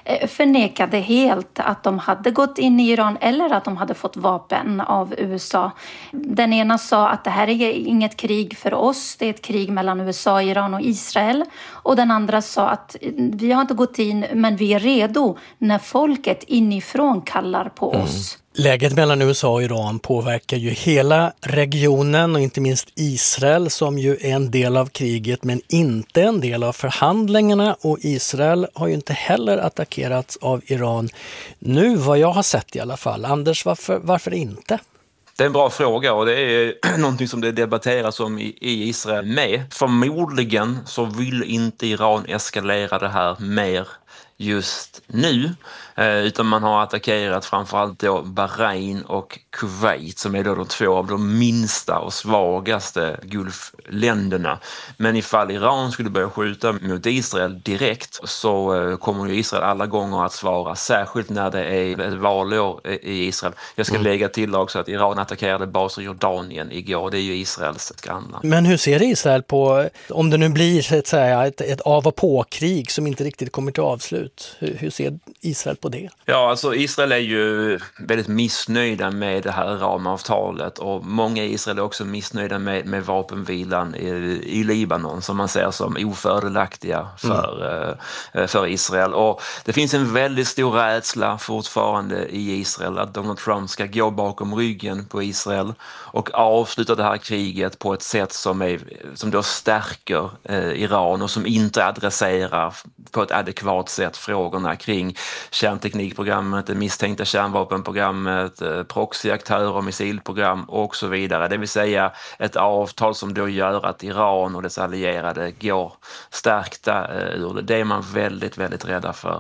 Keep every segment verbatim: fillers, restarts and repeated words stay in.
förnekade helt att de hade gått in i Iran eller att de hade fått vapen av U S A. Den ena sa att det här är inget krig för oss, det är ett krig mellan U S A, Iran och Israel. Och den andra sa att vi har inte gått in, men vi är redo när folket inifrån kallar på mm. oss. Läget mellan U S A och Iran påverkar ju hela regionen och inte minst Israel som ju är en del av kriget men inte en del av förhandlingarna, och Israel har ju inte heller attackerats av Iran nu vad jag har sett i alla fall. Anders, varför, varför inte? Det är en bra fråga och det är någonting som det debatteras om i, i Israel med. Förmodligen så vill inte Iran eskalera det här mer just nu, utan man har attackerat framförallt då Bahrain och Kuwait som är då de två av de minsta och svagaste Gulfländerna. Men ifall Iran skulle börja skjuta mot Israel direkt så kommer ju Israel alla gånger att svara, särskilt när det är ett valår i Israel. Jag ska mm. lägga till också att Iran attackerade baser i Jordanien igår, det är ju Israels grannland. Men hur ser Israel på, om det nu blir så att säga, ett, ett av och på-krig som inte riktigt kommer till avslut? Hur, hur ser Israel på det? Ja, alltså Israel är ju väldigt missnöjda med det här ramavtalet och många i Israel är också missnöjda med, med vapenvilan i, i Libanon som man ser som ofördelaktiga för, mm. för Israel. Och det finns en väldigt stor rädsla fortfarande i Israel att Donald Trump ska gå bakom ryggen på Israel och avsluta det här kriget på ett sätt som, är, som då stärker eh, Iran och som inte adresserar på ett adekvat sätt frågorna kring kärnteknikprogrammet, det misstänkta kärnvapenprogrammet, proxyaktörer och missilprogram och så vidare. Det vill säga ett avtal som då gör att Iran och dess allierade går stärkta ur det. Det är man väldigt, väldigt rädda för.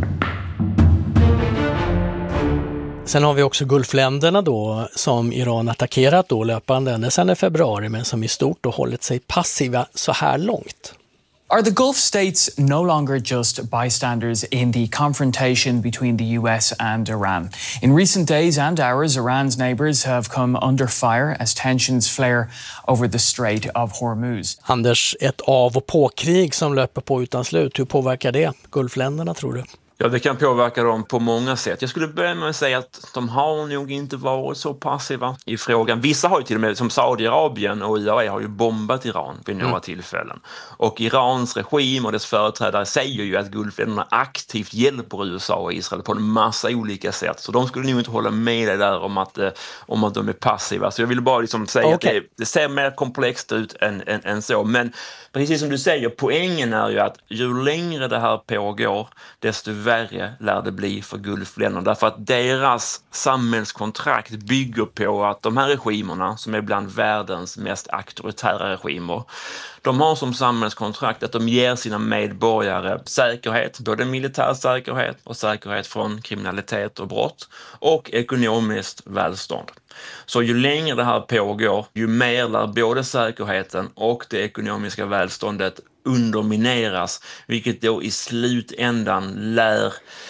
Sen har vi också Gulfländerna då som Iran attackerat då löpande ända sedan i februari men som i stort då hållit sig passiva så här långt. Are the Gulf states no longer just bystanders in the confrontation between the U S and Iran? In recent days and hours, Iran's neighbors have come under fire as tensions flare over the Strait of Hormuz. Anders, ett av- och på-krig som löper på utan slut, hur påverkar det Gulfländerna tror du? Ja, det kan påverka dem på många sätt. Jag skulle börja med att säga att de har nog inte varit så passiva i frågan. Vissa har ju till och med, som Saudiarabien och U A E har ju bombat Iran vid några mm. tillfällen. Och Irans regim och dess företrädare säger ju att Gulfländerna aktivt hjälper U S A och Israel på en massa olika sätt. Så de skulle nog inte hålla med det där om att, om att de är passiva. Så jag vill bara liksom säga okay. att det, det ser mer komplext ut än, än, än så. Men precis som du säger, poängen är ju att ju längre det här pågår, desto värre lär det bli för Gulfländerna. Därför att deras samhällskontrakt bygger på att de här regimerna, som är bland världens mest auktoritära regimer, de har som samhällskontrakt att de ger sina medborgare säkerhet, både militär säkerhet och säkerhet från kriminalitet och brott, och ekonomiskt välstånd. Så ju längre det här pågår, ju mer lär både säkerheten och det ekonomiska välståndet undermineras, vilket då i slutändan lär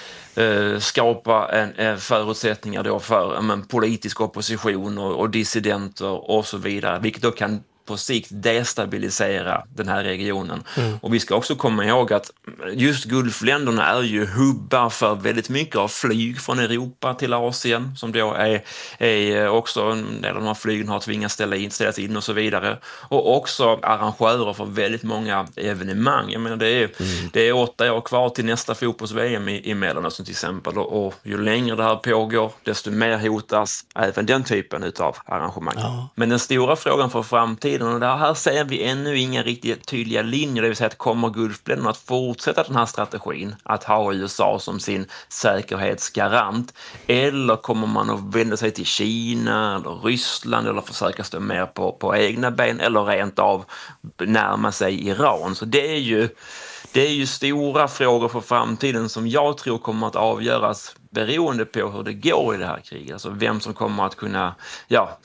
eh, skapa en, en förutsättningar då för men, politisk opposition och, och dissidenter och så vidare, vilket då kan på sikt destabilisera den här regionen. Mm. Och vi ska också komma ihåg att just Gulfländerna är ju hubbar för väldigt mycket av flyg från Europa till Asien, som då är, är också en del av de här flygen har tvingats ställa in, ställas in och så vidare. Och också arrangörer för väldigt många evenemang. Jag menar, det är, mm. det är åtta år kvar till nästa fotbolls-V M i, i Mellanöstern till exempel. Och, och ju längre det här pågår, desto mer hotas även den typen av arrangemang. Ja. Men den stora frågan för framtiden, och där här ser vi ännu inga riktigt tydliga linjer, det vill säga att kommer Gulfländerna att fortsätta den här strategin att ha U S A som sin säkerhetsgarant, eller kommer man att vända sig till Kina eller Ryssland eller försöka stå mer på, på egna ben eller rent av närma sig Iran. Så det är ju det är ju stora frågor för framtiden som jag tror kommer att avgöras beroende på hur det går i det här kriget, alltså vem som kommer att kunna ja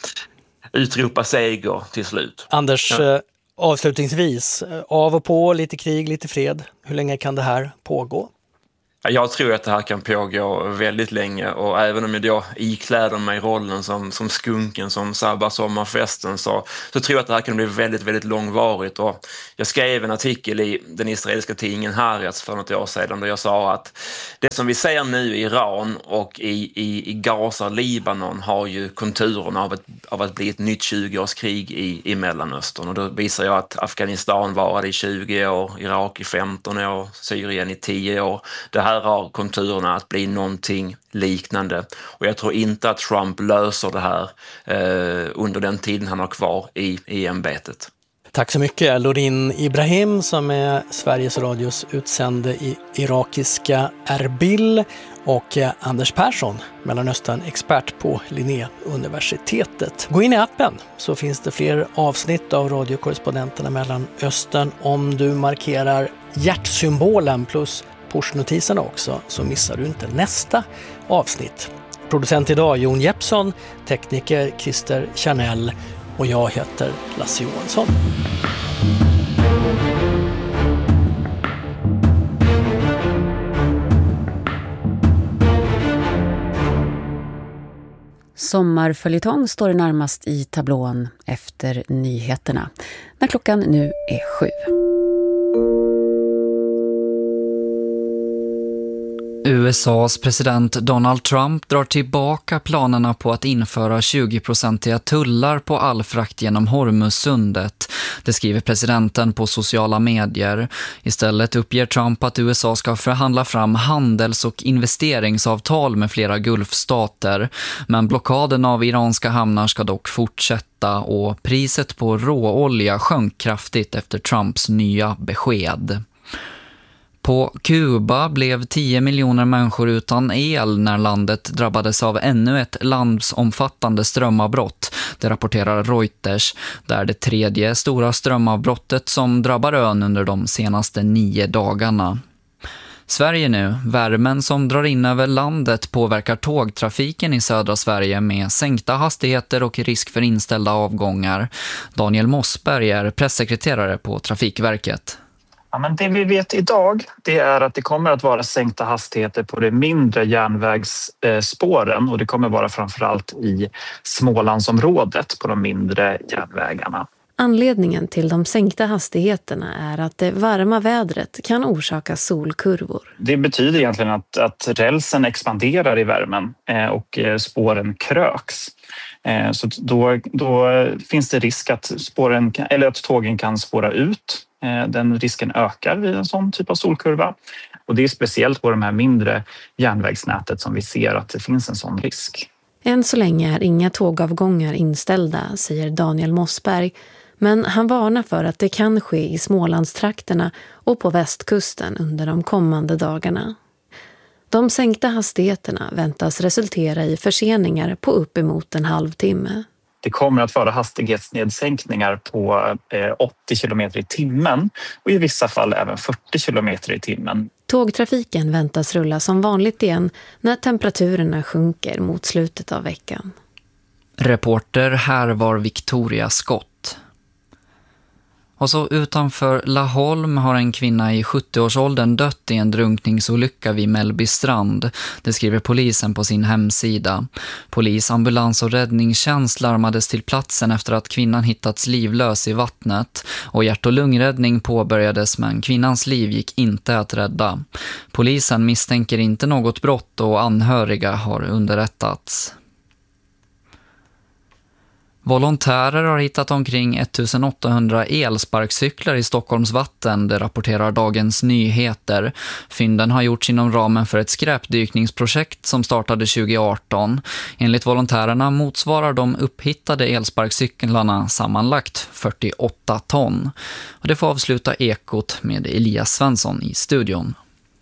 utropa seger till slut. Anders, ja. avslutningsvis, av och på, lite krig, lite fred. Hur länge kan det här pågå? Jag tror att det här kan pågå väldigt länge, och även om jag då ikläder mig rollen som, som skunken som sabbar sommarfesten, så, så tror jag att det här kan bli väldigt, väldigt långvarigt. Och jag skrev en artikel i den israeliska tidningen Haaretz för något år sedan där jag sa att det som vi ser nu i Iran och i, i, i Gaza och Libanon har ju konturerna av, ett, av att bli ett nytt tjugoårskrig i, i Mellanöstern. Och då visar jag att Afghanistan varade i tjugo år, Irak i femton år, Syrien i tio år. Det här har konturerna att bli någonting liknande, och jag tror inte att Trump löser det här eh, under den tiden han har kvar i, i ämbetet. Tack så mycket, Lorin Ibrahim som är Sveriges Radios utsände i irakiska Erbil, och Anders Persson, Mellanöstern-expert på Linnéuniversitetet. Gå in i appen så finns det fler avsnitt av radiokorrespondenterna Mellanöstern. Om du markerar hjärtsymbolen plus pushnotiserna också, så missar du inte nästa avsnitt. Producent idag Jon Jeppsson, tekniker Christer Chanel, och jag heter Lasse Johansson. Sommarföljetong står närmast i tablån efter nyheterna, när klockan nu är sju. U S A:s president Donald Trump drar tillbaka planerna på att införa tjugo-procentiga tullar på all frakt genom Hormuzsundet. Det skriver presidenten på sociala medier. Istället uppger Trump att U S A ska förhandla fram handels- och investeringsavtal med flera gulfstater. Men blockaden av iranska hamnar ska dock fortsätta, och priset på råolja sjönk kraftigt efter Trumps nya besked. På Kuba blev tio miljoner människor utan el när landet drabbades av ännu ett landsomfattande strömavbrott. Det rapporterar Reuters, där det tredje stora strömavbrottet som drabbar ön under de senaste nio dagarna. Sverige nu. Värmen som drar in över landet påverkar tågtrafiken i södra Sverige med sänkta hastigheter och risk för inställda avgångar. Daniel Mossberg är pressekreterare på Trafikverket. Ja, men det vi vet idag, det är att det kommer att vara sänkta hastigheter på de mindre järnvägsspåren, och det kommer vara framförallt i Smålandsområdet på de mindre järnvägarna. Anledningen till de sänkta hastigheterna är att det varma vädret kan orsaka solkurvor. Det betyder egentligen att, att rälsen expanderar i värmen och spåren kröks. Så då, då finns det risk att, spåren, eller att tågen kan spåra ut. Den risken ökar vid en sån typ av solkurva. Och det är speciellt på de här mindre järnvägsnätet som vi ser att det finns en sån risk. Än så länge är inga tågavgångar inställda, säger Daniel Mossberg. Men han varnar för att det kan ske i Smålandstrakterna och på västkusten under de kommande dagarna. De sänkta hastigheterna väntas resultera i förseningar på uppemot en halvtimme. Det kommer att vara hastighetsnedsänkningar på åttio kilometer i timmen och i vissa fall även fyrtio kilometer i timmen. Tågtrafiken väntas rulla som vanligt igen när temperaturerna sjunker mot slutet av veckan. Reporter här var Victoria Scott. Och så utanför Laholm har en kvinna i sjuttio-årsåldern dött i en drunkningsolycka vid Mellbystrand. Det skriver polisen på sin hemsida. Polis, ambulans och räddningstjänst larmades till platsen efter att kvinnan hittats livlös i vattnet. Och hjärt- och lungräddning påbörjades, men kvinnans liv gick inte att rädda. Polisen misstänker inte något brott och anhöriga har underrättats. Volontärer har hittat omkring ettusenåttahundra elsparkcyklar i Stockholms vatten, det rapporterar Dagens Nyheter. Fynden har gjorts inom ramen för ett skräpdykningsprojekt som startade tjugoarton. Enligt volontärerna motsvarar de upphittade elsparkcyklarna sammanlagt fyrtioåtta ton. Och det får avsluta Ekot med Elias Svensson i studion.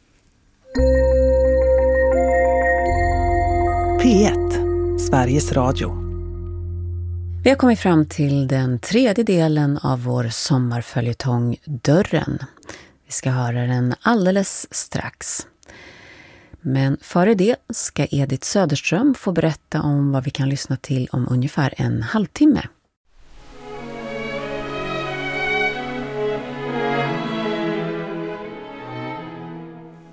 P ett, Sveriges Radio. Vi har kommit fram till den tredje delen av vår sommarföljetong Dörren. Vi ska höra den alldeles strax. Men före det ska Edith Söderström få berätta om vad vi kan lyssna till om ungefär en halvtimme.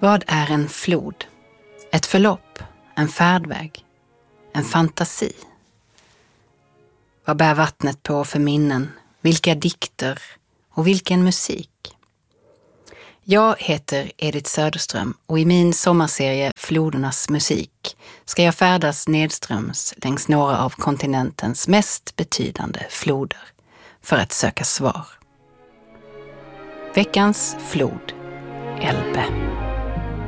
Vad är en flod? Ett förlopp? En färdväg? En fantasi? Vad bär vattnet på för minnen? Vilka dikter? Och vilken musik? Jag heter Edith Söderström och i min sommarserie Flodernas musik ska jag färdas nedströms längs några av kontinentens mest betydande floder för att söka svar. Veckans flod, Elbe.